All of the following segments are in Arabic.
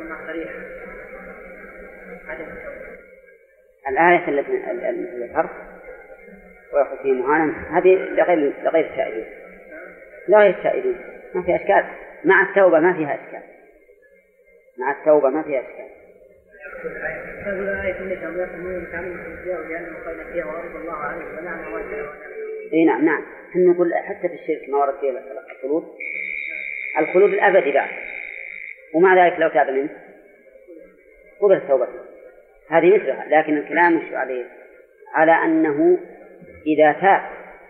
الآية التي ذكرت ويأخذ فيه مهانا هذه لغير التائبين، لا غير التائبين ما فيها إشكال، مع التوبة ما فيها إشكال، مع التوبة ما فيها إشكال. اي نعم نعم، نقول حتى في الشرك ما ورد فيه الخلود الأبدي بعد، ومع ذلك لو تاب منه قبل التوبة هذه مثلها، لكن الكلام مش على أنه إذا تاب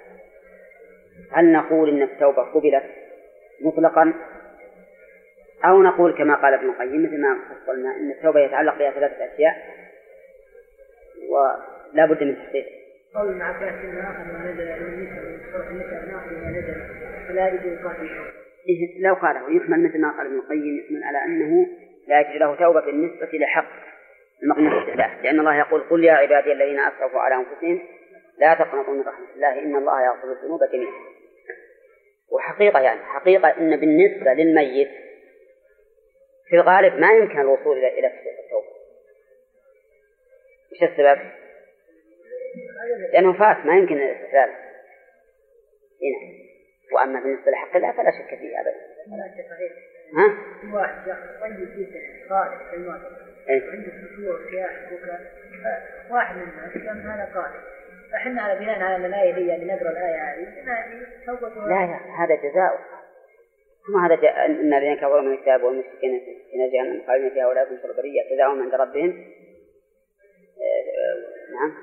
هل نقول إن التوبة قبلت مطلقا، أو نقول كما قال ابن القيم مثل ما فصلنا إن التوبة يتعلق بها 3 أشياء ولا بد من تحقيق. قول مع كاس آخر ما نزل النساء ناخذ ما نزل فلا يجوز قاتل. لو قاله يحمل مثل ما قال ابن القيم، يحمل على أنه لا يجوز له توبة بالنسبة لحق المقنع بالله، لأن الله يقول قل يا عبادي الذين أسرفوا على أنفسهم لا تقنطوا من رحمة الله إن الله يغفر الذنوب جميعا. وحقيقة يعني حقيقة إن بالنسبة للميت في الغالب ما يمكن الوصول إلى التوبة. إيش السبب؟ لأنه فات ما يمكن الاستقلال هنا. وأما بالنسبة لحق الله فلا شك فيه أبدا. ها؟ واحد شخص طيب جدا قائد في الموت عنده فتور كياح بكاء، واحد من الناس كان هذا قائد، فإحنا على بناء على الآية هي اللي نقرأ الآية هذه لا هذا جزاء، ما هذا إن الذين كفروا من الكتاب والمشركين في جهنم خالدين فيها ولا يكون شر برية جزاؤهم عند ربهم. نعم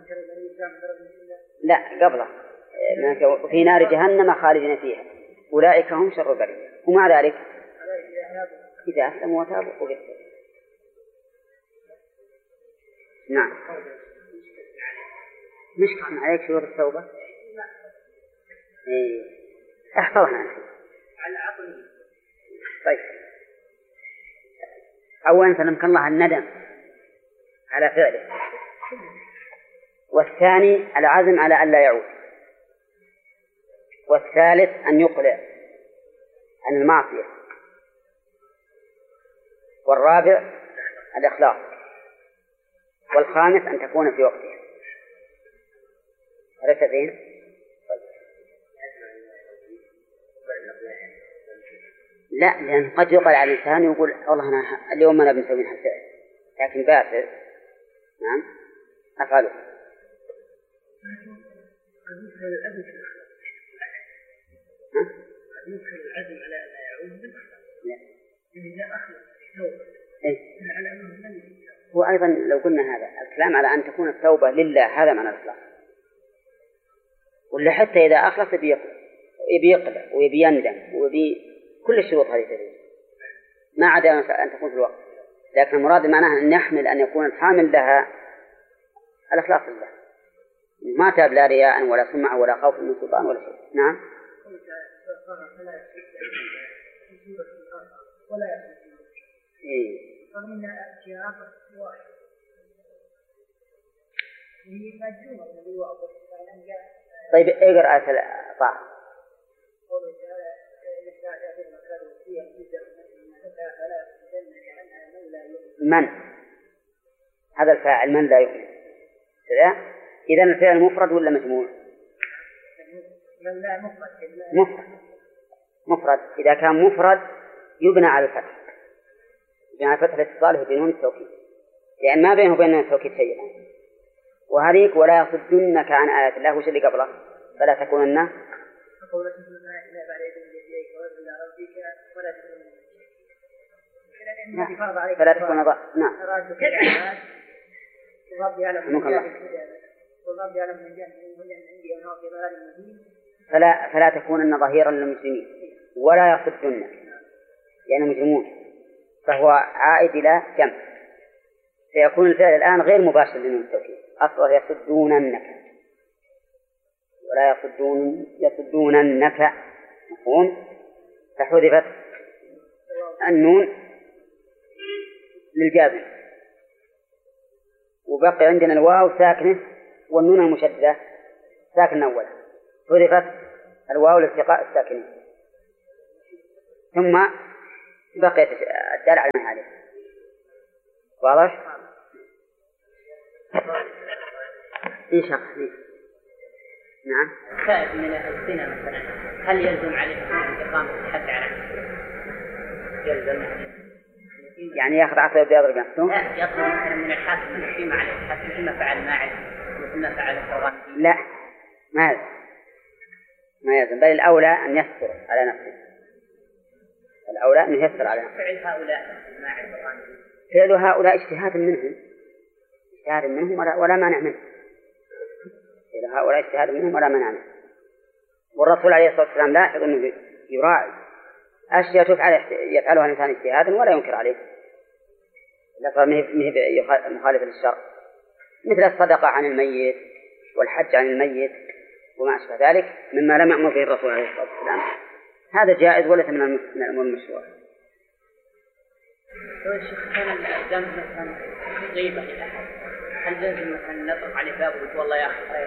لا قبله في نار جهنم خالدين فيها أولئك هم شر برية، ومع ذلك إذا أسلموا وتابوا قبلوا. نعم مشكلة عليك شروط التوبة. إيه احفظها على عقله. طيب أولا سلمك الله الندم على فعله، والثاني العزم على أن لا يعود، والثالث أن يقلع عن المعصية، والرابع الإخلاص، والخامس أن تكون في وقتها. عرفت فين؟ لا لأن قد يقال على الإنسان يقول والله أنا اليوم أنا بنسوي منها الفعل لكن باسل نعم أفعله. قد يدخل العزم على أن لا يعود بالأخلاص. لا إذا أخلص التوبة على أنه لم يعود. وأيضا لو قلنا هذا الكلام على أن تكون التوبة لله هذا معنى الإخلاص، ولا حتى إذا أخلص يبي يقلع ويبي يندم ويبي كل الشروط هذه تجوز ما عدا أن تكون في الوقت، لكن المراد معناها أن يحمل أن يكون الحامل لها الإخلاص لله، ما تاب لا رياء ولا سمعة ولا خوف من سلطان ولا شيء. نعم طيب اقرأ طه. من هذا الفاعل من لا يؤمن إذا الفعل مفرد ولا مجموع؟ مفرد. إذا كان مفرد يبنى على الفتح، يبنى على الفتح لاتصاله بنون التوكيد، لأن ما بينه وبين التوكيد شيء. وهذيك ولا يصدنك عن آيات الله وش اللي قبله فلا تكونن فلا تكون نعم فلا تكونن ظهيرا للمسلمين ولا يصدنك يعني مجرمون، فهو عائد إلى جمع، فيكون الفعل الآن غير مباشر لنون التوكيد، أصلا يصدوننك ولا يصدوننك مفهوم، فحذفت النون للجازم وبقي عندنا الواو ساكنة والنون المشددة ساكنة أولا، حذفت الواو لالتقاء الساكنين ثم بقيت الدال على ما عليه. واضح؟ إن شاء الله. نعم. التائب من الزنا مثلا هل يلزم عليه إقامة الحد على نفسه؟ يلزم يعني يأخذ عصا ويضرب نفسه؟ لا، يطلب مثلا من الحاكم أن يقيم عليه الحد مثل ما فعل ماعز مثل ما فعل الثوران. لا، ما يلزم، بل الأولى أن يستر على نفسه. الأولى أن يستر على نفسه. فعل هؤلاء ماعز الثوران. فعل هؤلاء اجتهاد منهم ولا مانع منه. إذا هؤلاء اجتهاد منهم ولا مانع منه. والرسول عليه الصلاة والسلام لاحظ أنه يراعي أشياء يفعلها الإنسان اجتهادا ولا ينكر عليه، لا صار مخالف للشرع، مثل الصدقة عن الميت والحج عن الميت وما أشبه ذلك مما لم يأمر به الرسول عليه الصلاة والسلام. هذا جائز وليس من الأمور المشروعة. الشيخ كان الذنب مثلا غيبة لأحد، هل لازم مثلا نطرق عليه باب ويقول والله يا أخي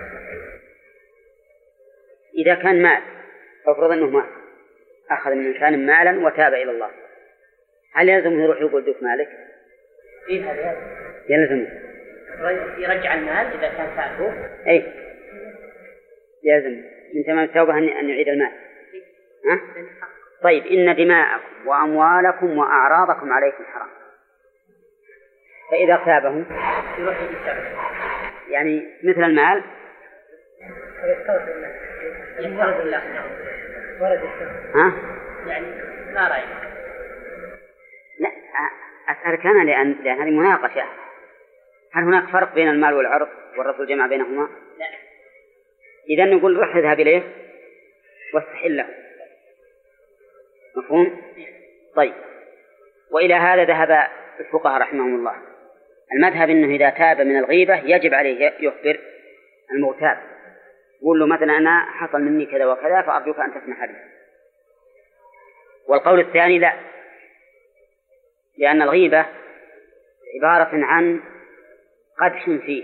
إذا كان مال فافرض أنه مال أخذ من إنسان مالا وتاب إلى الله، هل يلزم يروح يقول دوك مالك؟ إيه هذا يلزم يرجع المال إذا كان فاته. أي يلزم من تمام التوبة أن يعيد المال. ها؟ طيب إن دماءكم وأموالكم وأعراضكم عليكم حرام، فإذا اغتابه يروح يستغفر، يعني مثل المال يستغفر الله ورد الشرع. ها؟ يعني ما رأيك؟ لا أسألك أنا لأن هذه مناقشة. هل هناك فرق بين المال والعرض والرسول جمع بينهما؟ لا. إذا نقول روح اذهب إليه واستحل له. مفهوم؟ طيب، وإلى هذا ذهب الفقهاء رحمهم الله. المذهب أنه إذا تاب من الغيبة يجب عليه يخبر المغتاب، يقول له مثلا أنا حصل مني كذا وكذا فأرجوك أن تسمح لي. والقول الثاني لا، لأن الغيبة عبارة عن قدح فيه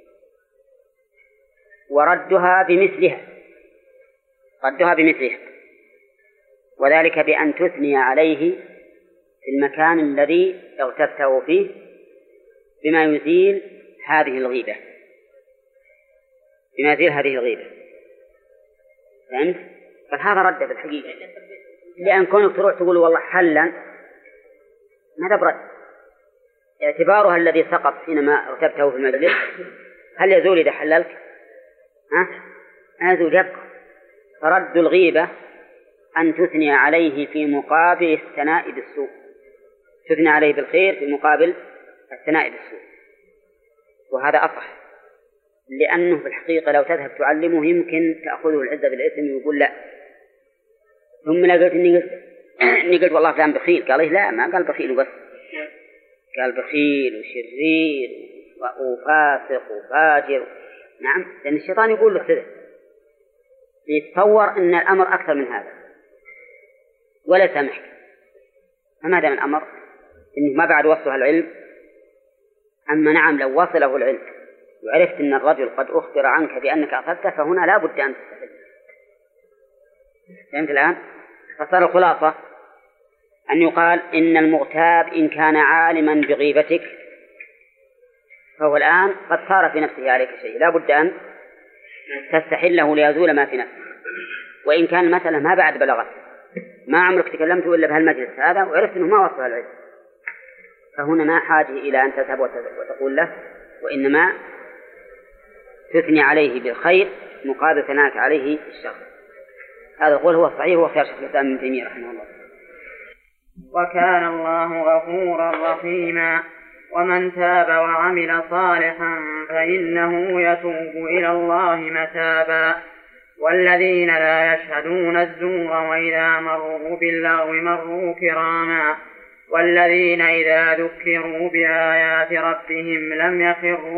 وردها بمثلها، وذلك بأن تثني عليه في المكان الذي اغتبته فيه بما يزيل هذه الغيبة. فهمت؟ فهذا رد بالحقيقة، لأن كونك تروح تقول والله حلا ماذا برد؟ اعتبارها الذي سقط حينما اغتبته في المجلس هل يزول إذا حللك؟ يزول يبقى. فرد الغيبة أن تثني عليه في مقابل الثناء بالسوء، تثني عليه بالخير في مقابل الثناء بالسوء، وهذا أصح، لأنه في الحقيقة لو تذهب تعلمه يمكن تأخذه العزة بالاسم ويقول لا، ثم لا قلت إني قلت والله فلان بخيل، قال إيه لا، ما قال بخيل وبس، قال بخيل وشرير وفاسق وفاجر. نعم، لأن الشيطان يقول له كذا، يتصور أن الأمر أكثر من هذا ولا سامحك. فما دام الأمر إنه ما بعد وصلها العلم، أما نعم لو وصله العلم وعرفت أن الرجل قد أخبر عنك بأنك أخذته فهنا لا بد أن تستحل. فهمت الآن؟ فصار الخلاصة أن يقال إن المغتاب إن كان عالما بغيبتك فهو الآن قد صار في نفسه عليك شيء، لا بد أن تستحله ليزول ما في نفسه. وإن كان المسألة ما بعد بلغت، ما عمرك تكلمت إلا بهالمجلس هذا وعرفت أنه ما وصل العلم، فهنا ما حاجة إلى أن تذهب وتقول له، وإنما تثني عليه بالخير مقابل ثناك عليه الشر. هذا القول هو الصحيح واختيار شيخ الإسلام ابن تيمية رحمه الله. وكان الله غفورا رحيما. ومن تاب وعمل صالحا فإنه يتوب إلى الله متابا. والذين لا يشهدون الزور وإذا مروا باللغو مروا كراما. والذين إذا ذكروا بآيات ربهم لم يخروا